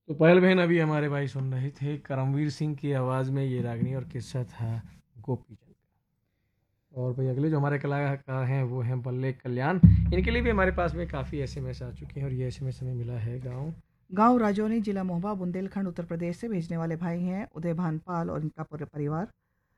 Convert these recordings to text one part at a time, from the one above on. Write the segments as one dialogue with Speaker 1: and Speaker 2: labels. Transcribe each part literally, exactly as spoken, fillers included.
Speaker 1: तो पायल बहन अभी हमारे भाई सुन रहे थे करमवीर सिंह की आवाज़ में ये रागनी और किस्सा था गोपी चंद का। और भाई अगले जो हमारे कलाकार हैं वो हैं बल्ले कल्याण। इनके लिए भी हमारे पास में काफ़ी एसएमएस आ चुके हैं और ये एसएमएस हमें मिला है गाँव
Speaker 2: गांव राजौरी, जिला महोबा, बुंदेलखंड, उत्तर प्रदेश से भेजने वाले भाई हैं उदय भानपाल और इनका पूरे परिवार।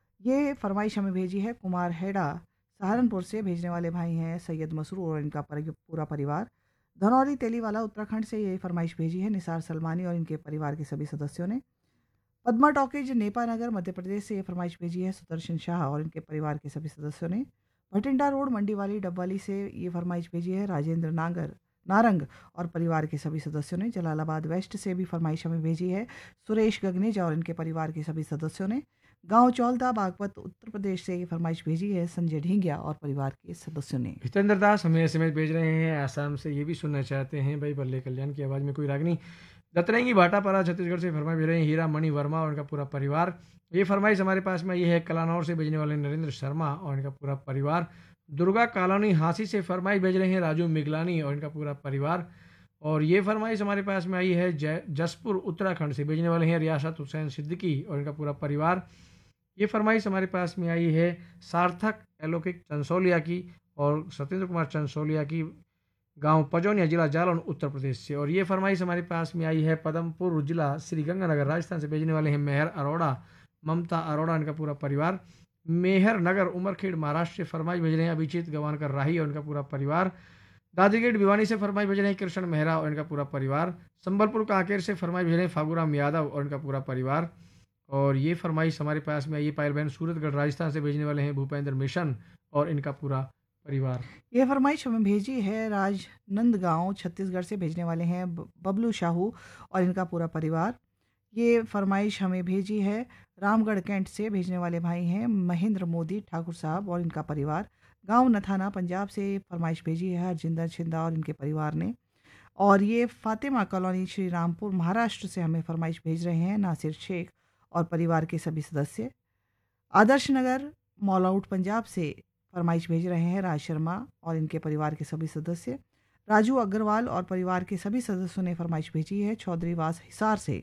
Speaker 2: ये फरमाइश हमें भेजी है कुमार हेड़ा, सहारनपुर से भेजने वाले भाई हैं सैयद मसरूर और इनका परि- पूरा परिवार। धनौरी तेलीवाला उत्तराखंड से ये फरमाइश भेजी है निसार सलमानी और इनके परिवार के सभी सदस्यों ने। पद्मा टॉकीज नेपा नगर मध्य प्रदेश से ये फरमाइश भेजी है सुदर्शन शाह और इनके परिवार के सभी सदस्यों ने। भटिंडा रोड मंडी वाली डब्वाली से ये फरमाइश भेजी है राजेंद्र नागर नारंग और परिवार के सभी सदस्यों ने। जलालाबाद वेस्ट से भी फरमाइश हमें भेजी है सुरेश गगनेजा और इनके परिवार के सभी सदस्यों ने। गांव चौलदा बागपत उत्तर प्रदेश से ये फरमाइश भेजी है संजय ढींगिया और परिवार के सदस्यों ने।
Speaker 1: हितेंद्र दास हमें एसएमएस भेज रहे हैं आसाम से। ये भी सुनना चाहते हैं भाई बल्ले कल्याण की आवाज़ में कोई रागनी। दतरंगी भाटापारा छत्तीसगढ़ से फरमाइश भेज रहे हैं हीरा मणि वर्मा और उनका पूरा परिवार। ये फरमाइश हमारे पास में ये है कलानौर से भेजने वाले नरेंद्र शर्मा और इनका पूरा परिवार। दुर्गा कॉलोनी हांसी से फरमाइश भेज रहे हैं राजू मिगलानी और इनका पूरा परिवार। और ये फरमाइश हमारे पास में आई है जय जसपुर उत्तराखंड से भेजने वाले हैं रियासत हुसैन सिद्दीकी और इनका पूरा परिवार। ये फरमाइश हमारे पास में आई है सार्थक अलौकिक चंसोलिया की और सत्येंद्र कुमार चंसोलिया की, गांव पजौनिया, जिला जालौन, उत्तर प्रदेश से। और ये फरमाइश हमारे पास में आई है पदमपुर, जिला श्रीगंगानगर, राजस्थान से भेजने वाले हैं मेहर अरोड़ा, ममता अरोड़ा, इनका पूरा परिवार। मेहर नगर उमरखेड़, महाराष्ट्र से फरमाइश भेज रहे हैं अभिजीत गवानकर राही और इनका पूरा परिवार। दादरीगेट भिवानी से फरमाइश भेज रहे हैं कृष्ण मेहरा और इनका पूरा परिवार। संबलपुर कांकेर से फरमाइश भेज रहे हैं फागूराम यादव और इनका पूरा परिवार। और ये फरमाइश हमारे पास में आई पायल बहन सूरतगढ़, राजस्थान से भेजने वाले हैं भूपेंद्र मिशन और इनका पूरा परिवार।
Speaker 2: ये फरमाइश हमें भेजी है राजनंदगांव छत्तीसगढ़ से भेजने वाले हैं ब- बबलू शाहू और इनका पूरा परिवार। ये फरमाइश हमें भेजी है रामगढ़ कैंट से भेजने वाले भाई हैं महेंद्र मोदी ठाकुर साहब और इनका परिवार। गांव नथाना पंजाब से फरमाइश भेजी है हरजिंदर छिंदा और इनके परिवार ने। और ये फातिमा कॉलोनी श्री रामपुर महाराष्ट्र से हमें फरमाइश भेज रहे हैं नासिर शेख और परिवार के सभी सदस्य। आदर्श नगर मॉलआउट पंजाब से फरमाइश भेज रहे हैं राज शर्मा और इनके परिवार के सभी सदस्य। राजू अग्रवाल और परिवार के सभी सदस्यों ने फरमाइश भेजी है चौधरीवास हिसार से।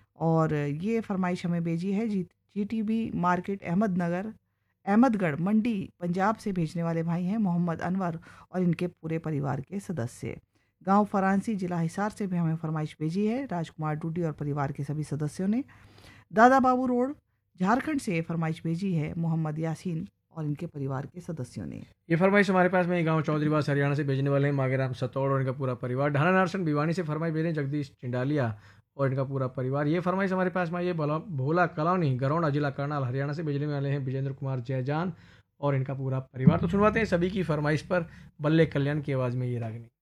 Speaker 2: और ये फरमाइश हमें भेजी है जी जीटीबी मार्केट अहमदनगर अहमदगढ़ मंडी पंजाब से भेजने वाले भाई हैं मोहम्मद अनवर और इनके पूरे परिवार के सदस्य। गांव फरांसी, जिला हिसार से भी हमें फरमाइश भेजी है राजकुमार डूडी और परिवार के सभी सदस्यों ने। दादा बाबू रोड झारखंड से फरमाइश भेजी है मोहम्मद यासीन और इनके परिवार के सदस्यों ने।
Speaker 1: ये फरमाइश हमारे पास में गांव चौधरीवास हरियाणा से भेजने वाले हैं मांगेराम सतौड़ और इनका पूरा परिवार। ढाना नारसन भिवानी से फरमाइश भेज रहे हैं जगदीश चिंडालिया और इनका पूरा परिवार। ये फरमाइश हमारे पास में ये भोला भोला कॉलोनी गरौंडा, जिला करनाल, हरियाणा से भेजने वाले हैं विजेंद्र कुमार जयजान और इनका पूरा परिवार। तो सुनवाते हैं सभी की फरमाइश पर बल्ले कल्याण की आवाज़ में ये रागनी।